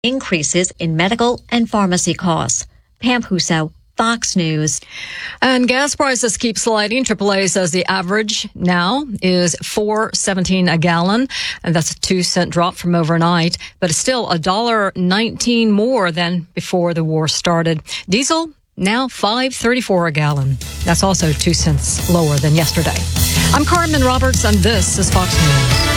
increases in medical and pharmacy costs. Pam Huso, Fox News. And gas prices keep sliding. AAA says the average now is $4.17 a gallon, and that's a 2-cent drop from overnight, but it's still $1.19 more than before the war started. Diesel now $5.34 a gallon. That's also 2 cents lower than yesterday. I'm Carmen Roberts, and this is Fox News.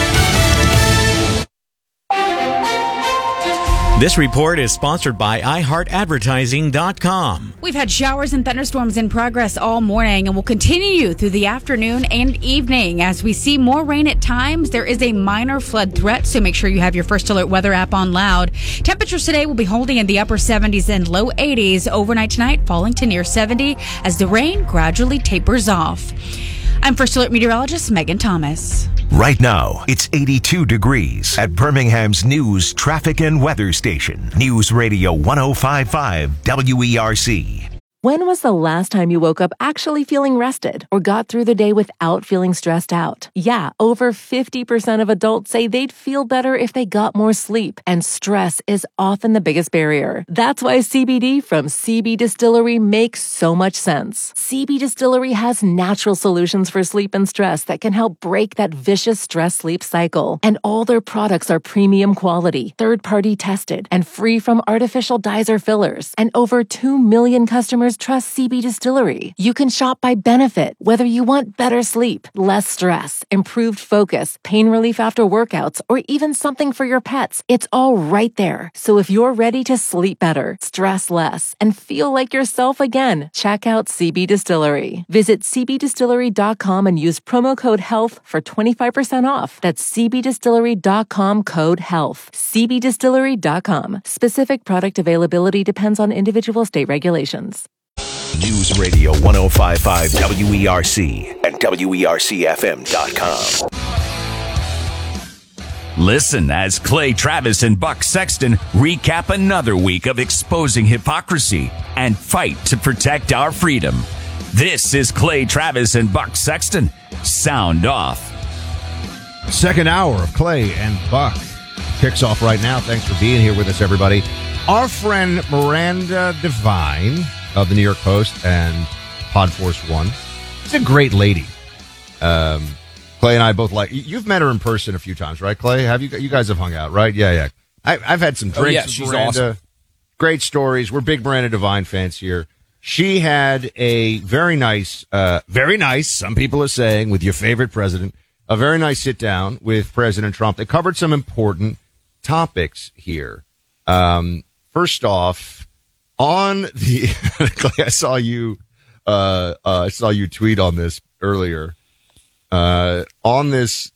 This report is sponsored by iHeartAdvertising.com. We've had showers and thunderstorms in progress all morning and will continue through the afternoon and evening. As we see more rain at times, there is a minor flood threat, so make sure you have your First Alert weather app on loud. Temperatures today will be holding in the upper 70s and low 80s. Overnight tonight, falling to near 70 as the rain gradually tapers off. I'm First Alert meteorologist Megan Thomas. Right now, it's 82 degrees at Birmingham's news, traffic, and weather station. News Radio 105.5 WERC. When was the last time you woke up actually feeling rested or got through the day without feeling stressed out? Yeah, over 50% of adults say they'd feel better if they got more sleep, and stress is often the biggest barrier. That's why CBD from CB Distillery makes so much sense. CB Distillery has natural solutions for sleep and stress that can help break that vicious stress-sleep cycle. And all their products are premium quality, third-party tested, and free from artificial dyes or fillers. And over 2 million customers trust CB Distillery. You can shop by benefit, whether you want better sleep, less stress, improved focus, pain relief after workouts, or even something for your pets. It's all right there. So if you're ready to sleep better, stress less, and feel like yourself again, check out CB Distillery. Visit cbdistillery.com and use promo code HEALTH for 25% off. That's cbdistillery.com code HEALTH. cbdistillery.com. Specific product availability depends on individual state regulations. News Radio 105.5 WERC and WERCFM.com. Listen as Clay Travis and Buck Sexton recap another week of exposing hypocrisy and fight to protect our freedom. This is Clay Travis and Buck Sexton. Sound off. Second hour of Clay and Buck kicks off right now. Thanks for being here with us, everybody. Our friend Miranda Devine of the New York Post and Podforce One. She's a great lady. Clay and I both like. You've met her in person a few times, right, Clay? Have you? You guys have hung out, right? Yeah. I've had some drinks. Yeah, she's Miranda. awesome. Great stories. We're big Miranda Devine fans here. She had a very nice. Some people are saying with your favorite president, a very nice sit down with President Trump. They covered some important topics here. First off. On the, I saw you tweet on this earlier. On this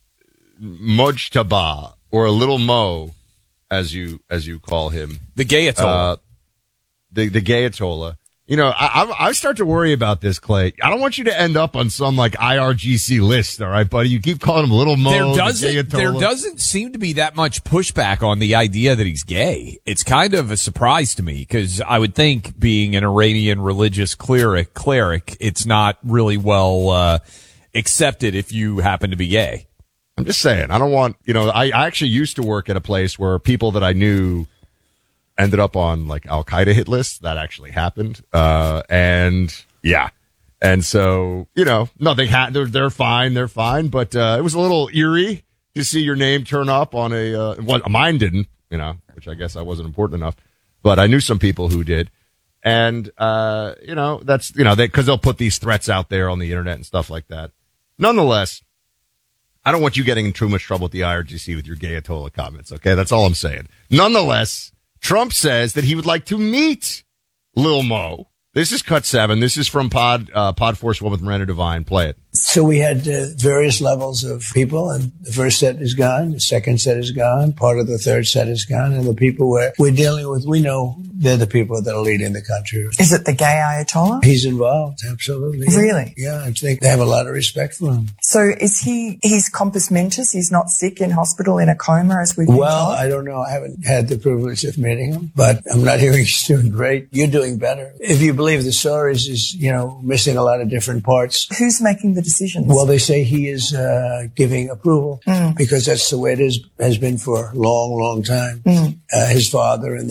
Mojtaba, or a little Mo, as you call him, the Gayatollah, the Gayatollah. You know, I start to worry about this, Clay. I don't want you to end up on some like IRGC list, all right, buddy? You keep calling him Little Mo. There doesn't seem to be that much pushback on the idea that he's gay. It's kind of a surprise to me because I would think, being an Iranian religious cleric, it's not really well accepted if you happen to be gay. I'm just saying, I don't want, I actually used to work at a place where people that I knew ended up on like Al-Qaeda hit lists. That actually happened. And so, no, they're fine. They're fine. But, it was a little eerie to see your name turn up on mine didn't, which I guess I wasn't important enough, but I knew some people who did. And, that's, cause they'll put these threats out there on the internet and stuff like that. Nonetheless, I don't want you getting in too much trouble with the IRGC with your Gayatollah comments. Okay. That's all I'm saying. Nonetheless, Trump says that he would like to meet Lil Mo. This is Cut 7. This is from Podforce One with Miranda Devine. Play it. So we had various levels of people, and the first set is gone, the second set is gone, part of the third set is gone, and the people we're dealing with, we know they're the people that are leading the country. Is it the gay Ayatollah? He's involved, absolutely. Really? Yeah, I think they have a lot of respect for him. So he's compos mentis, he's not sick in hospital in a coma as we've been Well, told? I don't know. I haven't had the privilege of meeting him, but I'm not hearing he's doing great. You're doing better. If you believe the stories, he's, missing a lot of different parts. Who's making the decisions? Well, they say he is giving approval because that's the way it has been for a long, long time. His father and